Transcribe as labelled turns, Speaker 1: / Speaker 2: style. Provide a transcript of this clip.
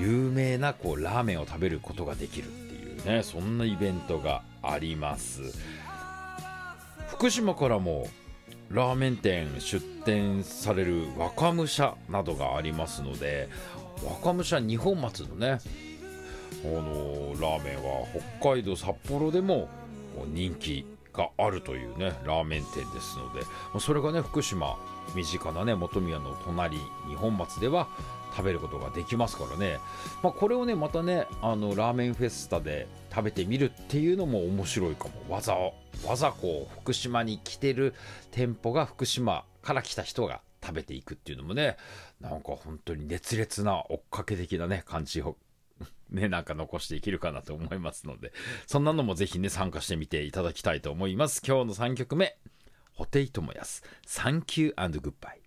Speaker 1: 有名なこうラーメンを食べることができるっていうね、そんなイベントがあります。福島からもラーメン店出店される若武者などがありますので、若武者二本松のね、ラーメンは北海道札幌でも人気があるというねラーメン店ですので、それがね福島身近なね本宮の隣二本松では食べることができますからね、これをねまたねラーメンフェスタで食べてみるっていうのも面白いかも。わざこう福島に来てる店舗が福島から来た人が食べていくっていうのもね、なんか本当に熱烈な追っかけ的なね感じをね、なんか残していけるかなと思いますので、そんなのもぜひね参加してみていただきたいと思います。今日の3曲目、布袋寅泰、サンキュー&グッバイ。